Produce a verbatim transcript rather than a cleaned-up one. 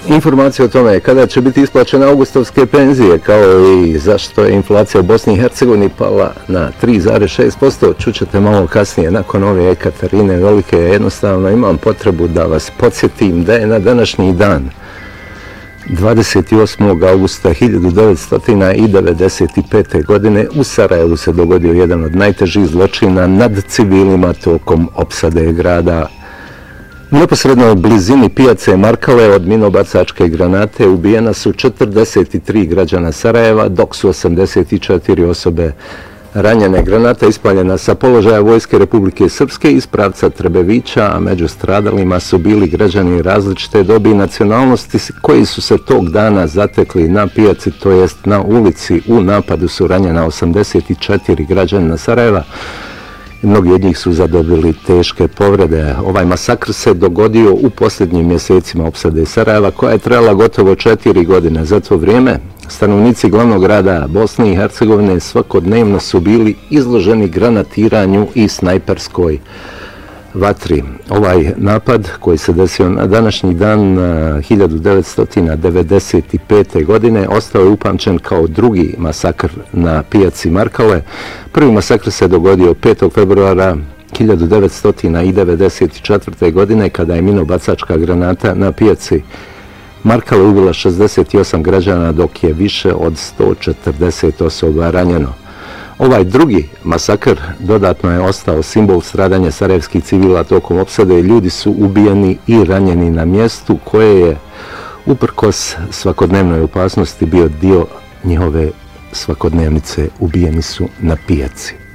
Informacija o tome kada će biti isplaćene augustovske penzije, kao i zašto je inflacija u Bosni i Hercegovini pala na tri zarez šest posto, čućete malo kasnije nakon ove Ekaterine Velike. Jednostavno imam potrebu da vas podsjetim da je na današnji dan dvadeset osmog augusta hiljadu devetsto devedeset pete. godine u Sarajevu se dogodio jedan od najtežih zločina nad civilima tokom opsade grada. U neposrednoj blizini pijace Markale od minobacačke granate ubijena su četrdeset tri građana Sarajeva, dok su osamdeset četiri osobe ranjene. Granata ispaljena sa položaja Vojske Republike Srpske iz pravca Trebevića, a među stradalima su bili građani različite dobi i nacionalnosti koji su se tog dana zatekli na pijaci, to jest na ulici. U napadu su ranjena osamdeset četiri građana Sarajeva. Mnogi od njih su zadobili teške povrede. Ovaj masakr se dogodio u posljednjim mjesecima opsade Sarajeva, koja je trajala gotovo četiri godine. Za to vrijeme stanovnici glavnog grada Bosne i Hercegovine svakodnevno su bili izloženi granatiranju i snajperskoj vatri. Ovaj napad koji se desio na današnji dan hiljadu devetsto devedeset pete. godine ostao je upamćen kao drugi masakr na pijaci Markale. Prvi masakr se dogodio petog februara hiljadu devetsto devedeset četvrte. godine kada je minobacačka granata na pijaci Markale ubila šezdeset osam građana, dok je više od sto četrdeset osoba ranjeno. Ovaj drugi masakr dodatno je ostao simbol stradanja sarajevskih civila tokom opsade. Ljudi su ubijeni i ranjeni na mjestu koje je, uprkos svakodnevnoj opasnosti, bio dio njihove svakodnevnice. Ubijeni su na pijaci.